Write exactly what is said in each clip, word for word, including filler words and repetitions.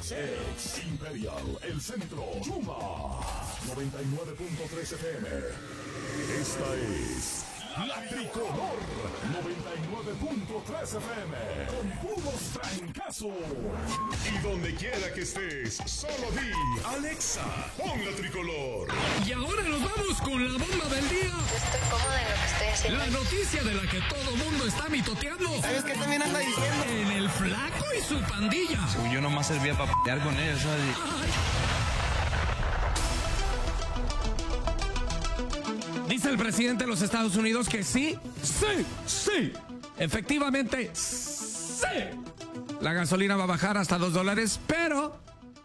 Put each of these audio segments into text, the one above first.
Ex, ex Imperial, el centro, Chuma, noventa y nueve punto tres F M. Esta es La Tricolor, noventa y nueve punto tres F M, con puros trancazos. Y donde quiera que estés, solo di, Alexa, pon La Tricolor. Y ahora nos vamos con la bomba del día. Estoy cómoda en lo que estoy haciendo. La noticia de la que todo mundo está mitoteando. ¿Sabes qué también anda diciendo? En el Flaco y su pandilla. Según yo nomás servía para pelear con ellos, ¿sabes? Dice el presidente de los Estados Unidos que sí, sí, sí, efectivamente, sí. La gasolina va a bajar hasta dos dólares, pero,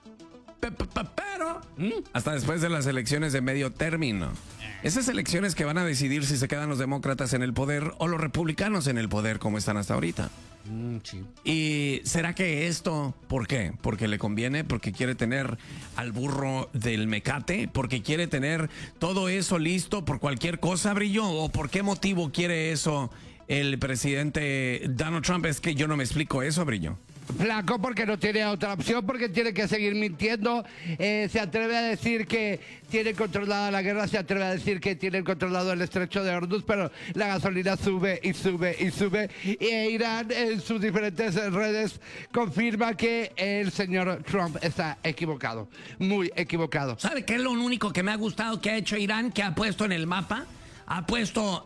pe, pe, pe, pero, hasta después de las elecciones de medio término. Esas elecciones que van a decidir si se quedan los demócratas en el poder o los republicanos en el poder, como están hasta ahorita. Mm, sí. ¿Y será que esto, por qué? ¿Porque le conviene? ¿Porque quiere tener al burro del mecate? ¿Porque quiere tener todo eso listo por cualquier cosa, Brillo? ¿O por qué motivo quiere eso el presidente Donald Trump? Es que yo no me explico eso, Brillo. Flaco, porque no tiene otra opción, porque tiene que seguir mintiendo. Eh, se atreve a decir que tiene controlada la guerra, se atreve a decir que tiene controlado el estrecho de Hormuz, pero la gasolina sube y sube y sube. Y Irán en sus diferentes redes confirma que el señor Trump está equivocado, muy equivocado. ¿Sabe qué es lo único que me ha gustado que ha hecho Irán, que ha puesto en el mapa? Ha puesto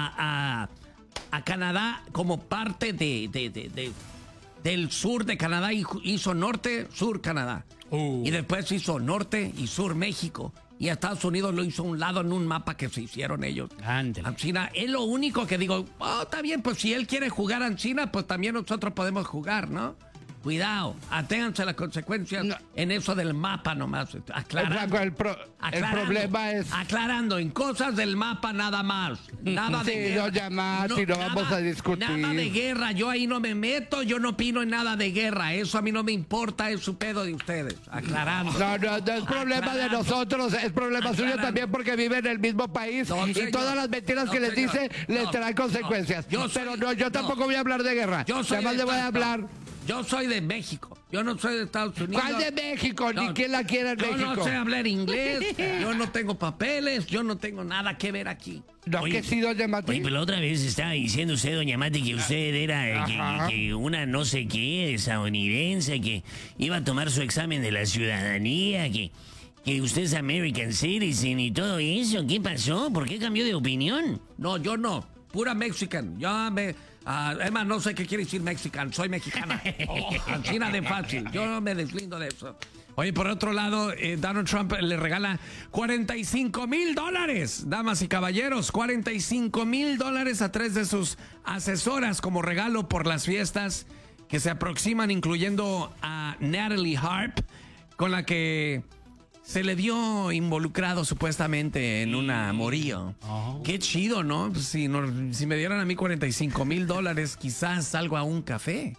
a, a, a Canadá como parte de... de, de, de del sur de Canadá, y hizo norte, sur Canadá. Uh. Y después hizo norte y sur México. Y a Estados Unidos lo hizo a un lado en un mapa que se hicieron ellos. China es lo único que digo, oh, está bien, pues si él quiere jugar a China, pues también nosotros podemos jugar, ¿no? Cuidado, aténganse a las consecuencias no. en eso del mapa nomás. Aclarando, el, pro, aclarando, el problema es... Aclarando, en cosas del mapa nada más. Nada de sí, guerra. No, más, no, y no nada, vamos a discutir. Nada de guerra, yo ahí no me meto, yo no opino en nada de guerra. Eso a mí no me importa, es su pedo de ustedes. Aclarando. No, no, no es problema aclarando. de nosotros, es problema aclarando. suyo también porque viven en el mismo país. No, y señor, todas las mentiras no, que les dice no, les traen consecuencias. No, yo soy, Pero no, yo tampoco no, voy a hablar de guerra. Yo soy Además le voy a hablar... Yo soy de México, yo no soy de Estados Unidos. ¿Cuál de México? No, Ni quién la quiere en yo México. Yo no sé hablar inglés, yo no tengo papeles, yo no tengo nada que ver aquí. No, oye, que sí, doña Mati. Oye, pero la otra vez estaba diciendo usted, doña Mati, que usted era que, que una no sé qué, estadounidense, que iba a tomar su examen de la ciudadanía, que, que usted es American Citizen y todo eso. ¿Qué pasó? ¿Por qué cambió de opinión? No, yo no. Pura Mexican. Yo me... Uh, es más, no sé qué quiere decir Mexican. Soy mexicana. Oh, China de fácil. Yo no me deslindo de eso. Oye, por otro lado, eh, Donald Trump le regala cuarenta y cinco mil dólares, damas y caballeros, cuarenta y cinco mil dólares a tres de sus asesoras como regalo por las fiestas que se aproximan, incluyendo a Natalie Harp, con la que se le dio involucrado supuestamente en un amorío. Oh. Qué chido, ¿no? Pues si, no, si me dieran a mí cuarenta y cinco mil dólares, quizás salgo a un café.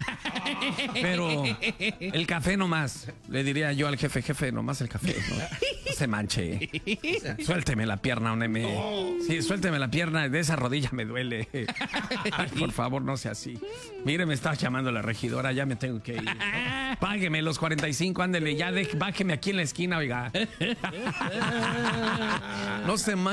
Pero el café nomás. Le diría yo al jefe, jefe, nomás el café. No, no se manche. Suélteme la pierna. No me... Sí, suélteme la pierna. De esa rodilla me duele. Ay, por favor, no sea así. Mire, me está llamando la regidora. Ya me tengo que ir. Págueme los cuarenta y cinco, ándele. Ya de, bájeme aquí en la esquina, oiga. No se manche.